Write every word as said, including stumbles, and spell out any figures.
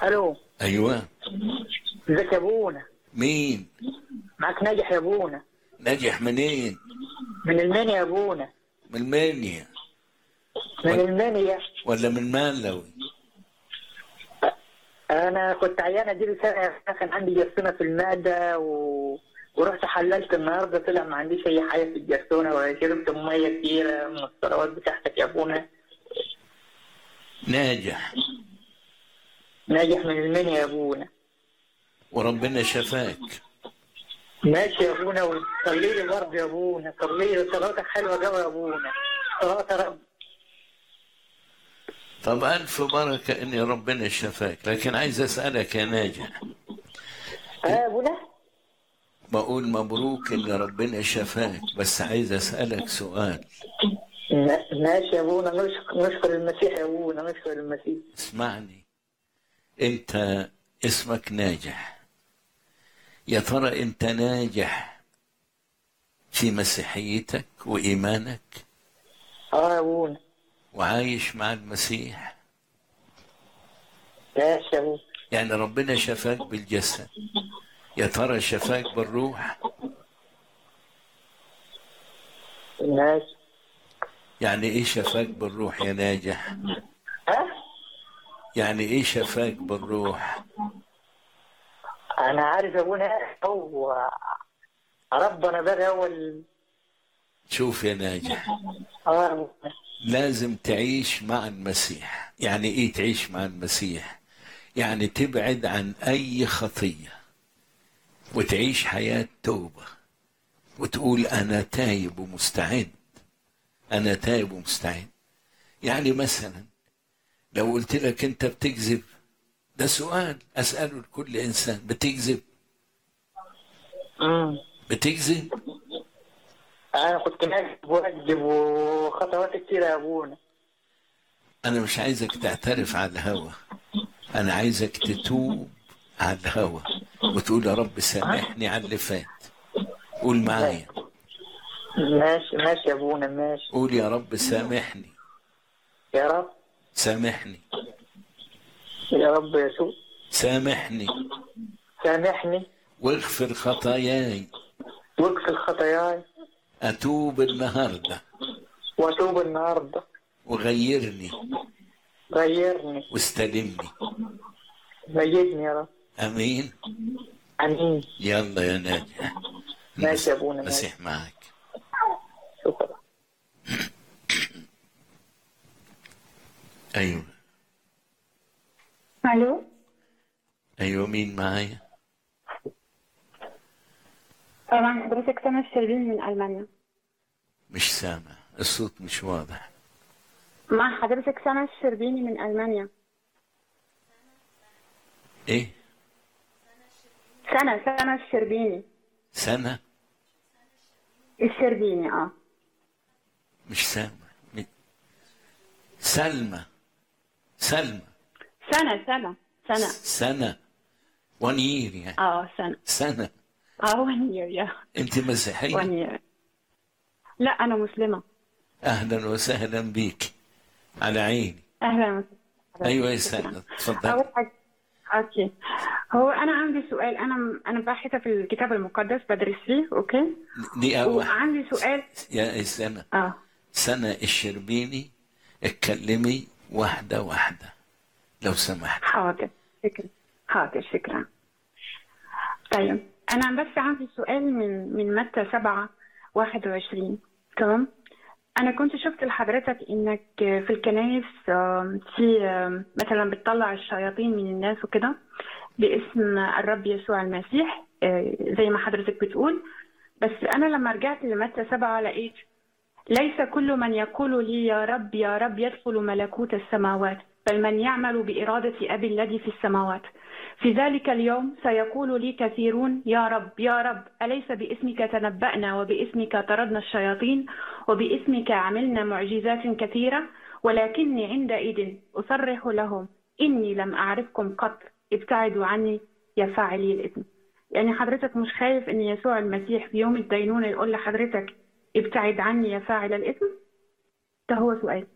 الو. ايوه. ازيك يا ابونا؟ مين؟ معاك ناجح يا ابونا. ناجح منين؟ من المنيا يا ابونا. من المنيا من ولا, المنيا. ولا من مالوي؟ انا كنت عيانه دي سنه، كان عندي جرثومه في المعده و... ورحت حللت النهارده، طلع ما عنديش اي حاجه في الجرثومه، وشربت ميه كتيره من الثروات بتاعتك يا ابونا. ناجح. ناجح من المنيا يا ابونا. وربنا شفاك. ماشي يا ابونا، وصلي لي برضه يا ابونا، صلي لي، صلاتك حلوه قوي يا ابونا، صلاه رب. طب ألف بركة إن ربنا شفاك، لكن عايز أسألك يا ناجح. اه يا ابونا. بقول مبروك إن ربنا شفاك، بس عايز أسألك سؤال. ماشي يا ابونا، نشكر نشكر المسيح يا ابونا، نشكر المسيح. اسمعني، أنت اسمك ناجح، يا ترى أنت ناجح في مسيحيتك وإيمانك؟ اه يا ابونا. وعايش مع المسيح؟ ماشي يا ابونا. يعني ربنا شفاك بالجسد، يا ترى شفاك بالروح؟ ماشي. يعني ايه شفاك بالروح يا ناجح؟ ها؟ يعني ايه شفاك بالروح؟ انا عارف يا ابونا، هو ربنا بقى هو ال... شوف يا ناجح، اه يا ابونا. لازم تعيش مع المسيح. يعني ايه تعيش مع المسيح؟ يعني تبعد عن اي خطية وتعيش حياة توبة، وتقول انا تايب ومستعد، انا تايب ومستعد. يعني مثلا لو قلت لك انت بتكذب، ده سؤال اسأله لكل انسان، بتكذب؟ امم بتكذب؟ انا كنت ناجح بوجب وخطوات كتيره يا ابونا. انا مش عايزك تعترف على الهوى، انا عايزك تتوب على الهوى وتقول يا رب سامحني على اللي فات. قول معايا، ماشي ماشي يا ابونا، ماشي. قول يا رب سامحني، يا رب. سامحني، يا رب يسوع. سامحني سامحني واغفر خطاياي، واغفر خطاياي، اتوب النهارده واتوب النهارده، وغيرني غيرني واستلمني. مجدني يا رب. امين. امين. يلا يا ناجح، ماشي يا ابونا، ماشي. المسيح معك. شكرا. ايوه. الو. ايوه، مين معايا؟ طبعا حضرتك سما الشربين من المانيا. مش سامع، الصوت مش واضح. مع حضرتك سما الشربيني من المانيا. ايه؟ سنة سنة الشربيني. سنة الشربيني اه. مش سامع. سلمى، سلمى. سنة سنة سنة سنة one year يعني. اه سنة. سنة. اه one year يا. انت مسيحية؟ one year. لا انا مسلمة. اهلا وسهلا بيك، على عيني. اهلا وسهلا. ايوه يا سنة، تفضل. اول حاجة اوكي، هو انا عندي سؤال، انا انا باحثة في الكتاب المقدس بدرس فيه، اوكي؟ دي اول. وعندي سؤال. يا سنة، اه سنة الشربيني، اتكلمي واحدة واحدة لو سمحت. حاضر شكرا. حاضر شكرا. طيب أنا بس عندي سؤال من من متى سبعة واحد وعشرين، تمام؟ أنا كنت شفت لحضرتك إنك في الكنائس في مثلا بتطلع الشياطين من الناس وكده باسم الرب يسوع المسيح زي ما حضرتك بتقول، بس أنا لما رجعت لمتى سبعة لقيت ليس كل من يقول لي يا رب يا رب يدخل ملكوت السماوات، بل من يعمل بإرادة أبي الذي في السماوات. في ذلك اليوم سيقول لي كثيرون يا رب يا رب أليس باسمك تنبأنا وباسمك طردنا الشياطين وباسمك عملنا معجزات كثيرة؟ ولكني عندئذ أصرح لهم إني لم أعرفكم قط، ابتعدوا عني يا فاعلي الإثم. يعني حضرتك مش خايف إن يسوع المسيح في يوم الدينونة يقول لحضرتك ابتعد عني يا فاعل الإثم؟ ده هو سؤال.